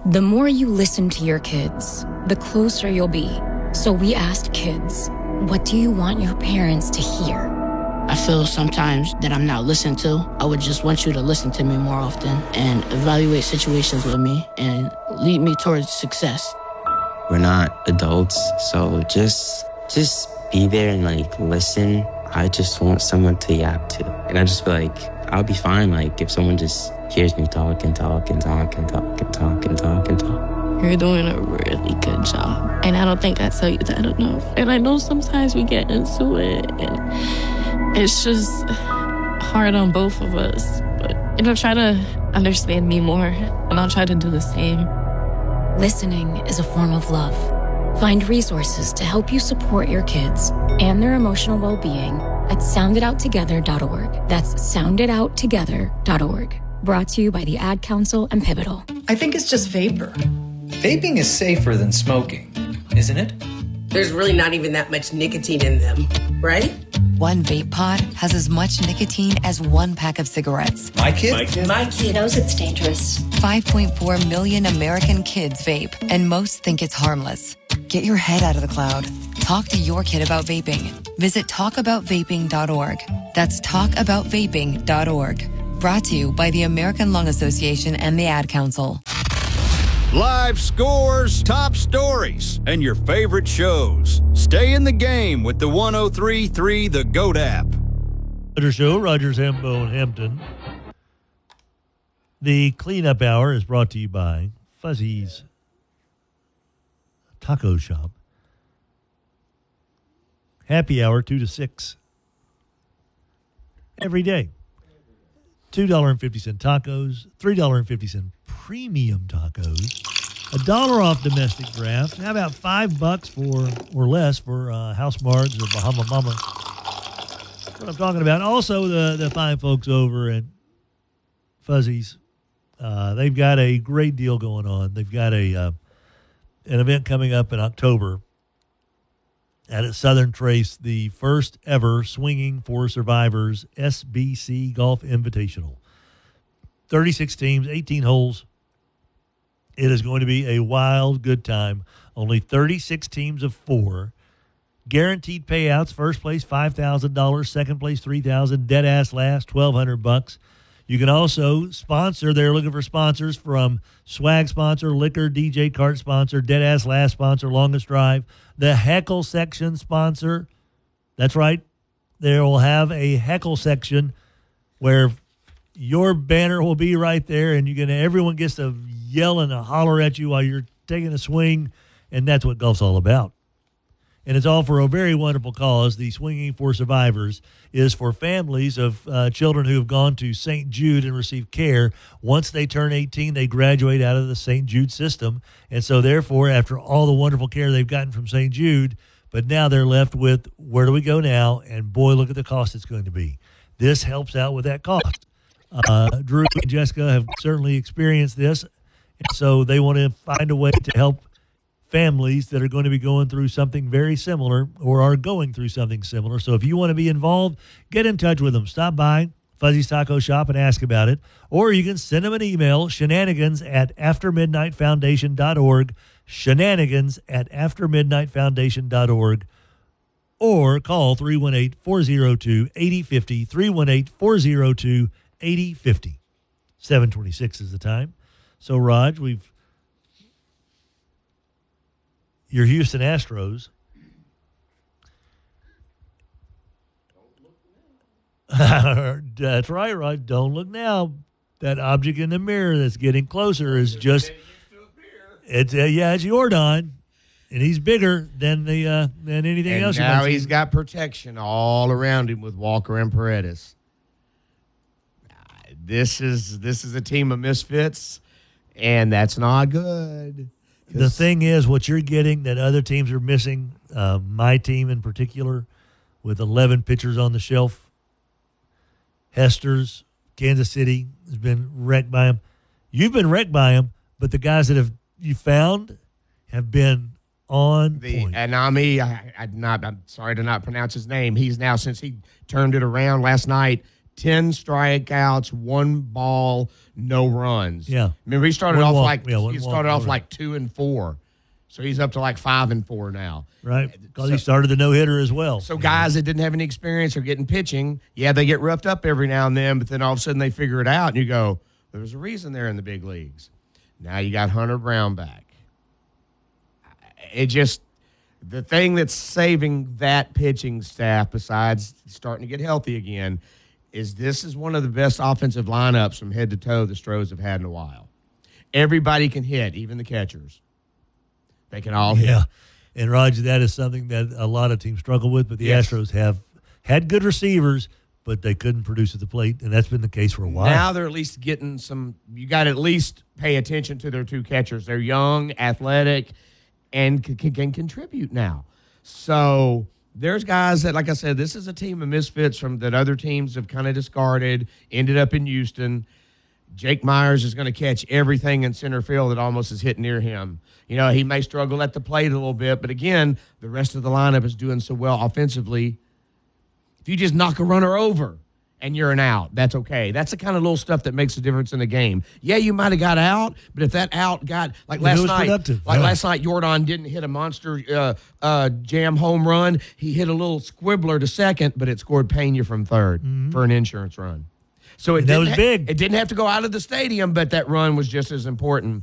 The more you listen to your kids, the closer you'll be. So we asked kids, what do you want your parents to hear? I feel sometimes that I'm not listened to. I would just want you to listen to me more often and evaluate situations with me and lead me towards success. We're not adults, so just be there and listen. I just want someone to yap to. And I just feel like I'll be fine if someone just hears me talk and talk and talk and talk and talk and talk and talk. You're doing a really good job. And I don't think I tell you that enough. And I know sometimes we get into it and it's just hard on both of us. But, try to understand me more and I'll try to do the same. Listening is a form of love. Find resources to help you support your kids and their emotional well-being at soundidouttogether.org. That's soundidouttogether.org. Brought to you by the Ad Council and Pivotal. I think it's just vapor. Vaping is safer than smoking, isn't it? There's really not even that much nicotine in them, right? One vape pod has as much nicotine as one pack of cigarettes. My kid knows it's dangerous. 5.4 million American kids vape, and most think it's harmless. Get your head out of the cloud. Talk to your kid about vaping. Visit talkaboutvaping.org. That's talkaboutvaping.org. Brought to you by the American Lung Association and the Ad Council. Live scores, top stories, and your favorite shows. Stay in the game with the 103.3 The GOAT app. Show, Rogers, Hambone, Hampton. The cleanup hour is brought to you by Fuzzy's Taco Shop. Happy hour, 2 to 6. Every day. $2.50 tacos, $3.50 premium tacos, $1 off domestic draft. How about $5 or less for House Mards or Bahama Mama? That's what I'm talking about. Also, the fine folks over at Fuzzy's, they've got a great deal going on. They've got an event coming up in October at Southern Trace, the first ever Swinging for Survivors SBC Golf Invitational. 36 teams, 18 holes. It is going to be a wild good time. Only 36 teams of 4. Guaranteed payouts. First place $5,000, second place $3,000, dead ass last $1,200. You can also sponsor. They're looking for sponsors from swag sponsor, liquor, DJ cart sponsor, dead ass last sponsor, longest drive, the heckle section sponsor. That's right. They will have a heckle section where your banner will be right there, and everyone gets to yell and holler at you while you're taking a swing, and that's what golf's all about. And it's all for a very wonderful cause. The Swinging for Survivors is for families of children who have gone to St. Jude and received care. Once they turn 18, they graduate out of the St. Jude system. And so, therefore, after all the wonderful care they've gotten from St. Jude, but now they're left with, where do we go now? And, boy, look at the cost it's going to be. This helps out with that cost. Drew and Jessica have certainly experienced this. And so they want to find a way to help families that are going to be going through something very similar or are going through something similar. So if you want to be involved, get in touch with them. Stop by Fuzzy's Taco Shop and ask about it. Or you can send them an email, shenanigans@aftermidnightfoundation.org, shenanigans@aftermidnightfoundation.org, or call 318-402-8050, 318-402-8050. 7:26 is the time. So, Raj, your Houston Astros. That's right, Rod. Don't look now. That object in the mirror that's getting closer is just. It's Jordan, and he's bigger than anything else. And now he's got protection all around him with Walker and Paredes. This is a team of misfits, and that's not good. The thing is, what you're getting that other teams are missing, my team in particular, with 11 pitchers on the shelf. Hester's, Kansas City, has been wrecked by him. You've been wrecked by him, but the guys that you found have been on point. Anami, I'm sorry to not pronounce his name. He's now, since he turned it around last night, 10 strikeouts, 1 ball, no runs. Yeah. Remember, he started One off walk. like Yeah, one he walk, started no off run. like 2-4. So he's up to like 5-4 now. Right. Because he started the no-hitter as well. So guys that didn't have any experience are getting pitching. Yeah, they get roughed up every now and then, but then all of a sudden they figure it out, and you go, there's a reason they're in the big leagues. Now you got Hunter Brown back. It just, the thing that's saving that pitching staff, besides starting to get healthy again, is this is one of the best offensive lineups from head to toe the Stros have had in a while. Everybody can hit, even the catchers. They can all hit. Yeah. And, Roger, that is something that a lot of teams struggle with, but the Astros have had good receivers, but they couldn't produce at the plate, and that's been the case for a while. Now they're at least getting some – you got to at least pay attention to their 2 catchers. They're young, athletic, and can contribute now. So there's guys that, like I said, this is a team of misfits from that other teams have kind of discarded, ended up in Houston. Jake Myers is going to catch everything in center field that almost is hit near him. You know, he may struggle at the plate a little bit, but again, the rest of the lineup is doing so well offensively. If you just knock a runner over and you're an out, that's okay. That's the kind of little stuff that makes a difference in the game. Yeah, you might have got out, but if that out got like last night, Jordan didn't hit a monster jam home run. He hit a little squibbler to second, but it scored Pena from third for an insurance run. So that was big. It didn't have to go out of the stadium, but that run was just as important